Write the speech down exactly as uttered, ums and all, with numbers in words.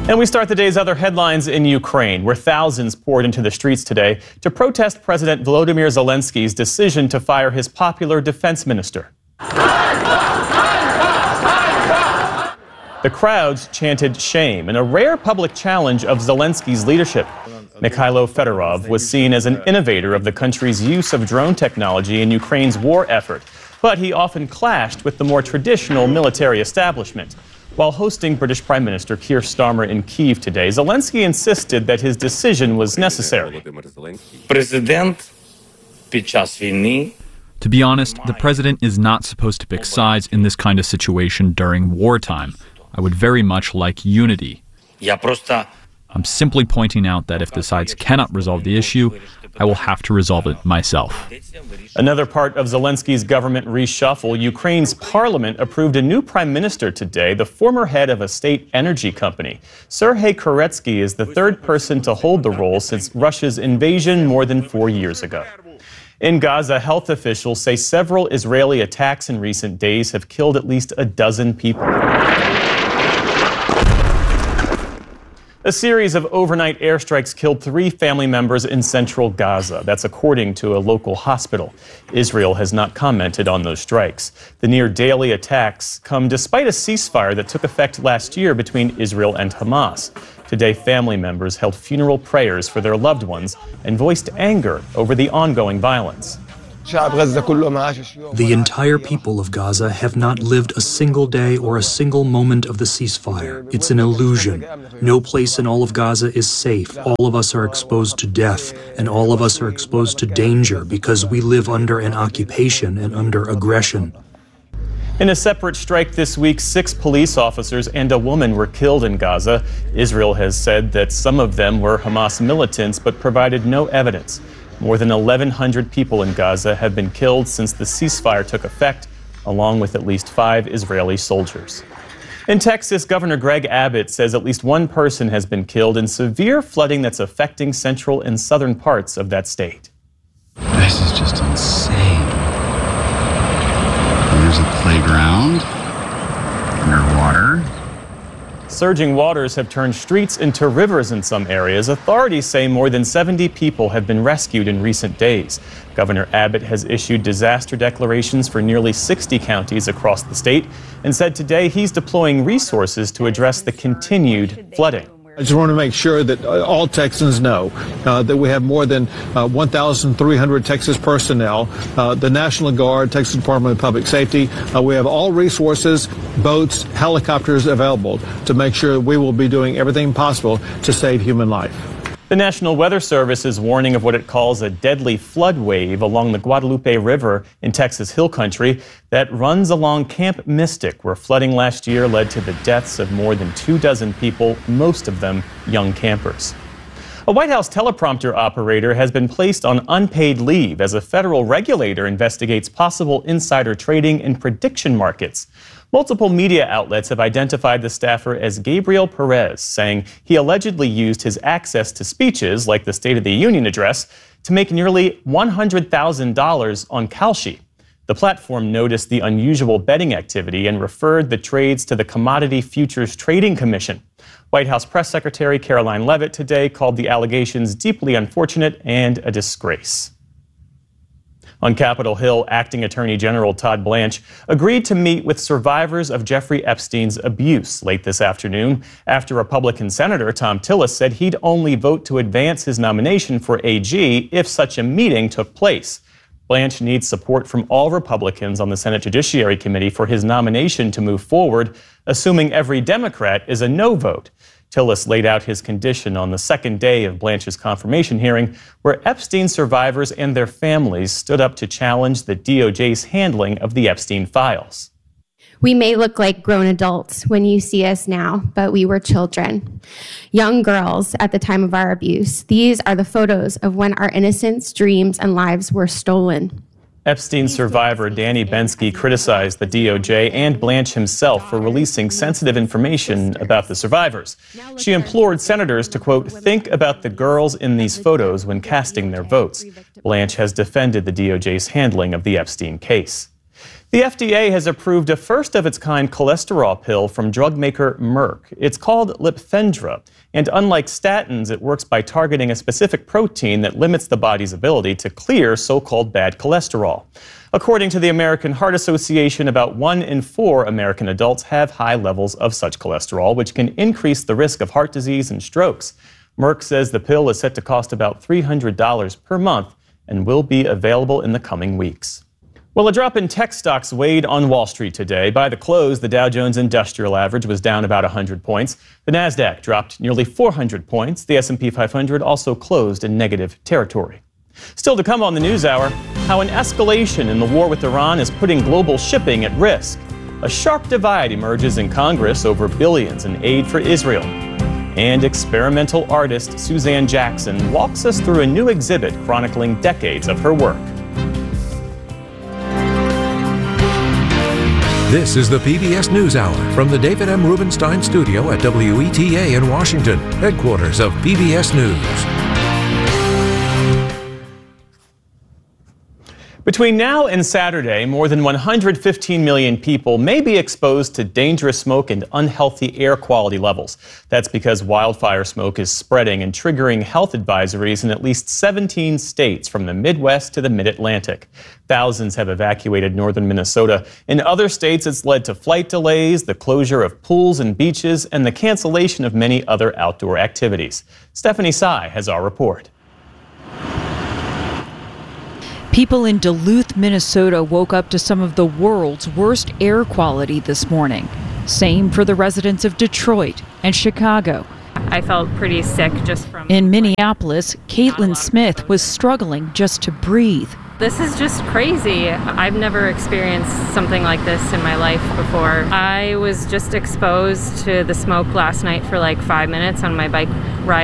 And we start the day's other headlines in Ukraine, where thousands poured into the streets today to protest President Volodymyr Zelensky's decision to fire his popular defense minister. The crowds chanted shame in a rare public challenge of Zelensky's leadership. Mikhailo Fedorov was seen as an innovator of the country's use of drone technology in Ukraine's war effort, but he often clashed with the more traditional military establishment. While hosting British Prime Minister Keir Starmer in Kyiv today, Zelensky insisted that his decision was necessary. To be honest, the president is not supposed to pick sides in this kind of situation during wartime. I would very much like unity. I'm simply pointing out that if the sides cannot resolve the issue, I will have to resolve it myself. Another part of Zelensky's government reshuffle, Ukraine's parliament approved a new prime minister today, the former head of a state energy company. Serhiy Koretsky is the third person to hold the role since Russia's invasion more than four years ago. In Gaza, health officials say several Israeli attacks in recent days have killed at least a dozen people. A series of overnight airstrikes killed three family members in central Gaza. That's according to a local hospital. Israel has not commented on those strikes. The near-daily attacks come despite a ceasefire that took effect last year between Israel and Hamas. Today, family members held funeral prayers for their loved ones and voiced anger over the ongoing violence. The entire people of Gaza have not lived a single day or a single moment of the ceasefire. It's an illusion. No place in all of Gaza is safe. All of us are exposed to death, and all of us are exposed to danger because we live under an occupation and under aggression. In a separate strike this week, six police officers and a woman were killed in Gaza. Israel has said that some of them were Hamas militants, but provided no evidence. More than eleven hundred people in Gaza have been killed since the ceasefire took effect, along with at least five Israeli soldiers. In Texas, Governor Greg Abbott says at least one person has been killed in severe flooding that's affecting central and southern parts of that state. This is just insane. There's a playground underwater. Surging waters have turned streets into rivers in some areas. Authorities say more than seventy people have been rescued in recent days. Governor Abbott has issued disaster declarations for nearly sixty counties across the state and said today he's deploying resources to address the continued flooding. I just want to make sure that all Texans know uh, that we have more than uh, one thousand three hundred Texas personnel, uh, the National Guard, Texas Department of Public Safety. Uh, we have all resources, boats, helicopters available to make sure we will be doing everything possible to save human life. The National Weather Service is warning of what it calls a deadly flood wave along the Guadalupe River in Texas Hill Country that runs along Camp Mystic, where flooding last year led to the deaths of more than two dozen people, most of them young campers. A White House teleprompter operator has been placed on unpaid leave as a federal regulator investigates possible insider trading in prediction markets. Multiple media outlets have identified the staffer as Gabriel Perez, saying he allegedly used his access to speeches, like the State of the Union address, to make nearly one hundred thousand dollars on Kalshi. The platform noticed the unusual betting activity and referred the trades to the Commodity Futures Trading Commission. White House Press Secretary Caroline Leavitt today called the allegations deeply unfortunate and a disgrace. On Capitol Hill, Acting Attorney General Todd Blanche agreed to meet with survivors of Jeffrey Epstein's abuse late this afternoon after Republican Senator Thom Tillis said he'd only vote to advance his nomination for A G if such a meeting took place. Blanche needs support from all Republicans on the Senate Judiciary Committee for his nomination to move forward, assuming every Democrat is a no vote. Tillis laid out his condition on the second day of Blanche's confirmation hearing, where Epstein survivors and their families stood up to challenge the D O J's handling of the Epstein files. We may look like grown adults when you see us now, but we were children, young girls at the time of our abuse. These are the photos of when our innocence, dreams, and lives were stolen. Epstein survivor Danny Bensky criticized the D O J and Blanche himself for releasing sensitive information about the survivors. She implored senators to, quote, think about the girls in these photos when casting their votes. Blanche has defended the D O J's handling of the Epstein case. The F D A has approved a first-of-its-kind cholesterol pill from drug maker Merck. It's called Lipfendra, and unlike statins, it works by targeting a specific protein that limits the body's ability to clear so-called bad cholesterol. According to the American Heart Association, about one in four American adults have high levels of such cholesterol, which can increase the risk of heart disease and strokes. Merck says the pill is set to cost about three hundred dollars per month and will be available in the coming weeks. Well, a drop in tech stocks weighed on Wall Street today. By the close, the Dow Jones Industrial Average was down about one hundred points. The Nasdaq dropped nearly four hundred points. The S and P five hundred also closed in negative territory. Still to come on the NewsHour, how an escalation in the war with Iran is putting global shipping at risk. A sharp divide emerges in Congress over billions in aid for Israel. And experimental artist Suzanne Jackson walks us through a new exhibit chronicling decades of her work. This is the P B S NewsHour from the David M. Rubenstein Studio at W E T A in Washington, headquarters of P B S News. Between now and Saturday, more than one hundred fifteen million people may be exposed to dangerous smoke and unhealthy air quality levels. That's because wildfire smoke is spreading and triggering health advisories in at least seventeen states from the Midwest to the Mid-Atlantic. Thousands have evacuated northern Minnesota. In other states, it's led to flight delays, the closure of pools and beaches, and the cancellation of many other outdoor activities. Stephanie Sy has our report. People in Duluth, Minnesota woke up to some of the world's worst air quality this morning. Same for the residents of Detroit and Chicago. I felt pretty sick just from... In Minneapolis, Caitlin Smith was struggling just to breathe. This is just crazy. I've never experienced something like this in my life before. I was just exposed to the smoke last night for like five minutes on my bike